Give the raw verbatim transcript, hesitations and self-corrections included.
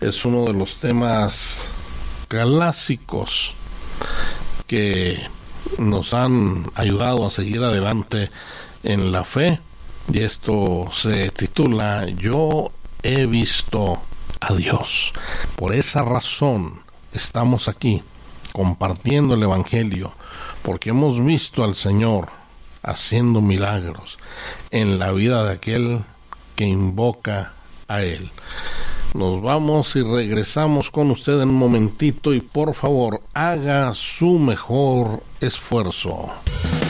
es uno de los temas clásicos que nos han ayudado a seguir adelante en la fe, y esto se titula Yo he visto a Dios. Por esa razón estamos aquí compartiendo el Evangelio, porque hemos visto al Señor haciendo milagros en la vida de aquel que invoca a Él. Nos vamos y regresamos con usted en un momentito, y por favor haga su mejor esfuerzo.